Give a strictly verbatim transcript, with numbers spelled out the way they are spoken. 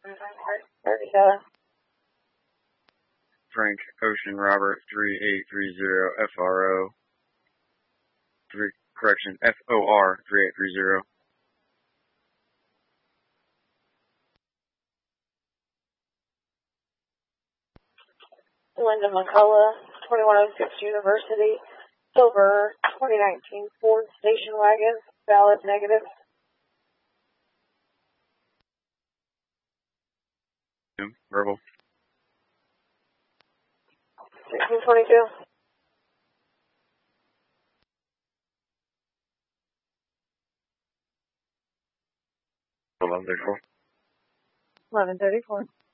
thirty-seven. Frank Ocean Robert three eight three zero F R O. Three correction F O R three eight three zero. Linda McCullough, twenty-one oh six University, silver, twenty nineteen Ford station wagon, valid negative. Verbal. sixteen twenty-two. eleven thirty-four. eleven thirty-four.